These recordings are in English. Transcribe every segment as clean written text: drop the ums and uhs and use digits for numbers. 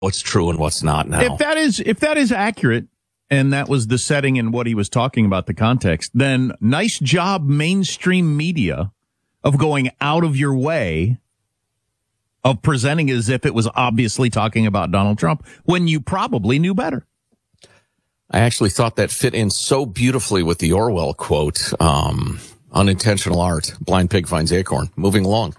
what's true and what's not now. If that is accurate, and that was the setting and what he was talking about, the context, then nice job, mainstream media, of going out of your way of presenting as if it was obviously talking about Donald Trump when you probably knew better. I actually thought that fit in so beautifully with the Orwell quote, unintentional art, blind pig finds acorn. Moving along.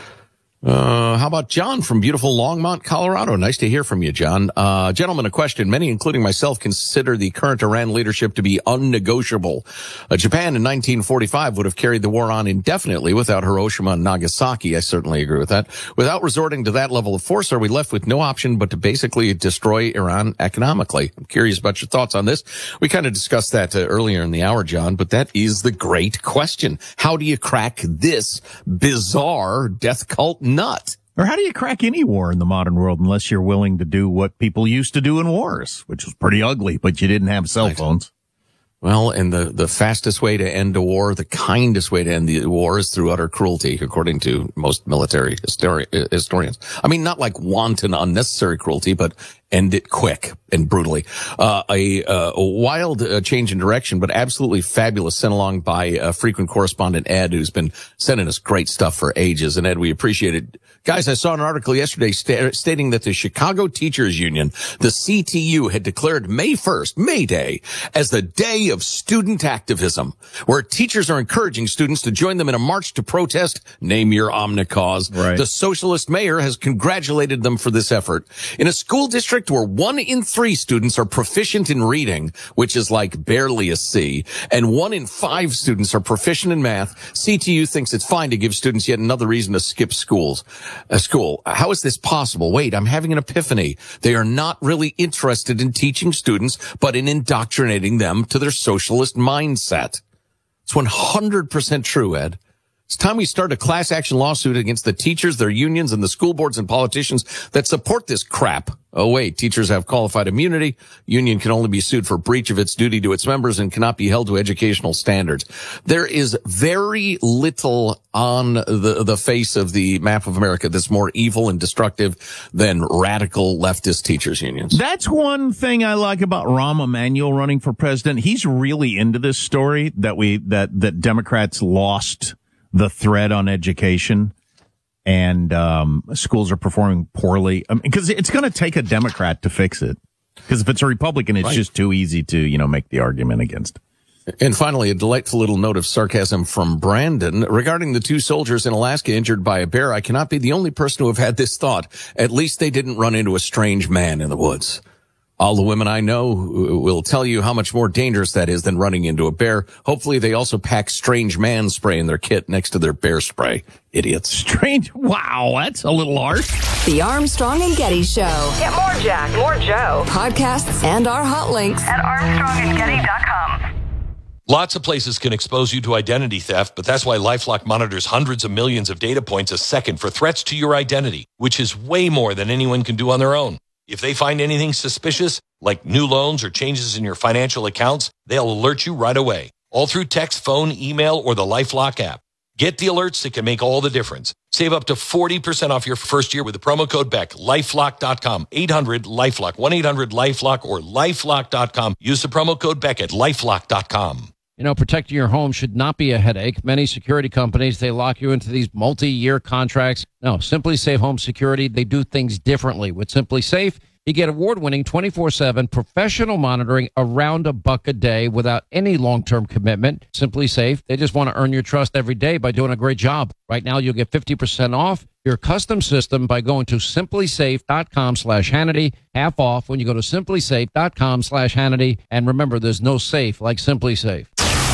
How about John from beautiful Longmont, Colorado? Nice to hear from you, John. Gentlemen, a question. Many, including myself, consider the current Iran leadership to be unnegotiable. Japan in 1945 would have carried the war on indefinitely without Hiroshima and Nagasaki. I certainly agree with that. Without resorting to that level of force, are we left with no option but to basically destroy Iran economically? I'm curious about your thoughts on this. We kind of discussed that earlier in the hour, John, but that is the great question. How do you crack this bizarre death cult nut? Or how do you crack any war in the modern world unless you're willing to do what people used to do in wars, which was pretty ugly, but you didn't have cell phones? Well, and the fastest way to end a war, the kindest way to end the war is through utter cruelty, according to most military historians. I mean, not like wanton, unnecessary cruelty, but end it quick and brutally. A wild change in direction, but absolutely fabulous, sent along by frequent correspondent Ed, who's been sending us great stuff for ages. And Ed, we appreciate it. Guys, I saw an article yesterday stating that the Chicago Teachers Union, the CTU, had declared May 1st, May Day, as the day of student activism, where teachers are encouraging students to join them in a march to protest, name your omnicause. Right. The socialist mayor has congratulated them for this effort. In a school district where 1 in 3 students are proficient in reading, which is like barely a C, and 1 in 5 students are proficient in math, CTU thinks it's fine to give students yet another reason to skip school. How is this possible? Wait, I'm having an epiphany. They are not really interested in teaching students, but in indoctrinating them to their socialist mindset. It's 100% true, Ed. It's time we start a class action lawsuit against the teachers, their unions, and the school boards and politicians that support this crap. Oh, wait, teachers have qualified immunity. Union can only be sued for breach of its duty to its members and cannot be held to educational standards. There is very little on the face of the map of America that's more evil and destructive than radical leftist teachers unions. That's one thing I like about Rahm Emanuel running for president. He's really into this story that Democrats lost the thread on education and schools are performing poorly. Because it's going to take a Democrat to fix it. Because if it's a Republican, it's just too easy to, make the argument against. And finally, a delightful little note of sarcasm from Brandon. Regarding the 2 soldiers in Alaska injured by a bear, I cannot be the only person to have had this thought. At least they didn't run into a strange man in the woods. All the women I know will tell you how much more dangerous that is than running into a bear. Hopefully they also pack strange man spray in their kit next to their bear spray. Idiots. Strange. Wow, that's a little harsh. The Armstrong and Getty Show. Get more Jack, more Joe. Podcasts and our hot links at ArmstrongandGetty.com. Lots of places can expose you to identity theft, but that's why LifeLock monitors hundreds of millions of data points a second for threats to your identity, which is way more than anyone can do on their own. If they find anything suspicious, like new loans or changes in your financial accounts, they'll alert you right away, all through text, phone, email, or the LifeLock app. Get the alerts that can make all the difference. Save up to 40% off your first year with the promo code BECK. LifeLock.com, 800-LifeLock, 1-800-LifeLock, or LifeLock.com. Use the promo code BECK at LifeLock.com. Protecting your home should not be a headache. Many security companies, they lock you into these multi-year contracts. No, Simply Safe Home Security, they do things differently. With Simply Safe, you get award-winning 24/7 professional monitoring around $1 a day without any long-term commitment. Simply Safe, they just want to earn your trust every day by doing a great job. Right now, you'll get 50% off your custom system by going to simplysafe.com/Hannity. Half off when you go to simplysafe.com/Hannity. And remember, there's no safe like Simply Safe.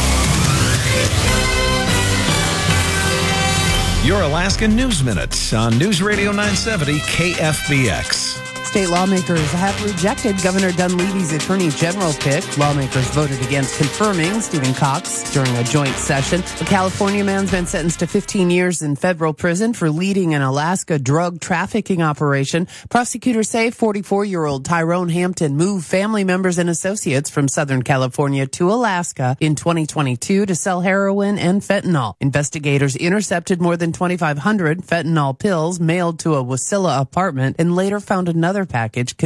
Your Alaska News Minute on News Radio 970 KFBX. State lawmakers have rejected Governor Dunleavy's attorney general pick. Lawmakers voted against confirming Stephen Cox during a joint session. A California man's been sentenced to 15 years in federal prison for leading an Alaska drug trafficking operation. Prosecutors say 44-year-old Tyrone Hampton moved family members and associates from Southern California to Alaska in 2022 to sell heroin and fentanyl. Investigators intercepted more than 2,500 fentanyl pills mailed to a Wasilla apartment and later found another care package